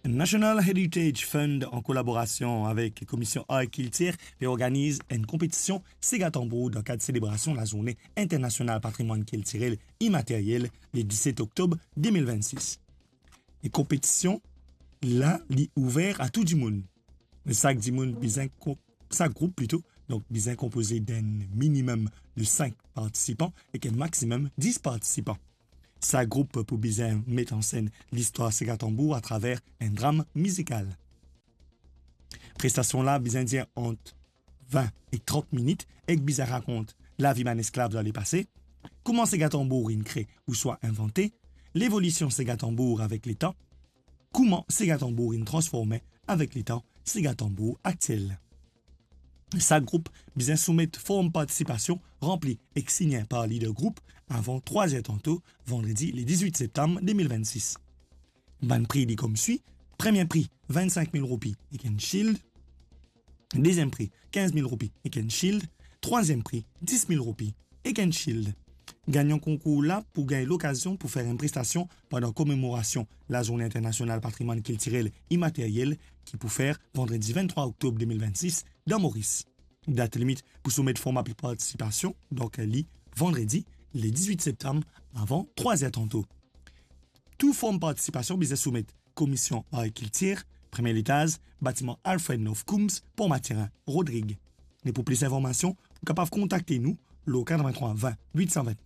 National Heritage Fund, en collaboration avec la Commission Art et Culture, organise une compétition Sega Tambour dans le cadre de célébration de la Journée internationale patrimoine culturel immatériel le 17 octobre 2026. Les compétitions, là, est ouverte à tout le monde. Chaque groupe plutôt, donc bien composé d'un minimum de 5 participants et qu'un maximum 10 participants. Ça groupe pour bien mettre en scène l'histoire Sega Tambour à travers un drame musical. Prestation là, bien dire entre 20 et 30 minutes et que bien raconte la vie d'un esclave dans les passés, comment Sega Tambour est créé ou soit inventé, l'évolution Sega Tambour avec les temps, comment Sega Tambour est transformé avec les temps Sega Tambour actuel. Ça groupe bien soumettre forme participation remplie et signée par leader groupe avant 3 heures tantôt, vendredi le 18 septembre 2026. Ban prix dit comme suit. Premier prix 25 000 roupies et un shield. Deuxième prix 15 000 roupies et un shield. Troisième prix 10 000 roupies et un shield. Gagnant concours là pour gagner l'occasion pour faire une prestation pendant commémoration la Journée internationale patrimoine culturel immatériel qui pour faire vendredi 23 octobre 2026 dans Maurice. Date limite pour soumettre format de participation, donc vendredi le 18 septembre avant 3 heures tantôt. Tout forme participation bisa soumettre commission Art et Culture, premier étage, bâtiment Alfred North Coombs, pour Mathurin, Rodrigue. Mais pour plus d'informations, vous pouvez contacter nous, le 83 20 829